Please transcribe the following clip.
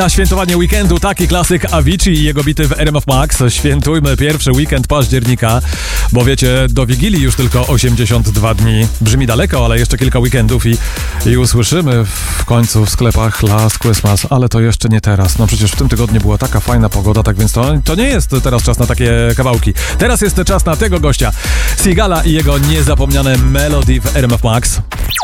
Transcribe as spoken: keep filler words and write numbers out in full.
Na świętowanie weekendu taki klasyk Avicii i jego bity w R M F Max. Świętujmy pierwszy weekend października, bo wiecie, do Wigilii już tylko osiemdziesiąt dwa dni. Brzmi daleko, ale jeszcze kilka weekendów i, i usłyszymy w końcu w sklepach Last Christmas, ale to jeszcze nie teraz. No przecież w tym tygodniu była taka fajna pogoda, tak więc to, to nie jest teraz czas na takie kawałki. Teraz jest czas na tego gościa, Sigala i jego niezapomniane Melody w R M F Max.